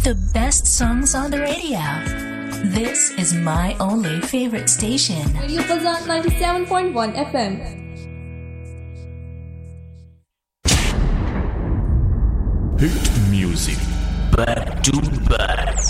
The best songs on the radio. This is my only favorite station. Radio Fazan 97.1 FM. Hit music back to back.